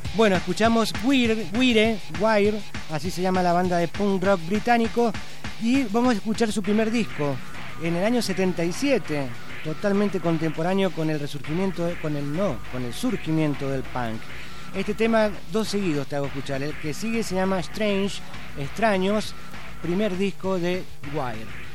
Bueno, escuchamos Wire, así se llama la banda de punk rock británico, y vamos a escuchar su primer disco en el año 77, totalmente contemporáneo con el resurgimiento, con el surgimiento del punk. Este tema, dos seguidos te hago escuchar. El que sigue se llama Strange, Extraños, primer disco de Wire.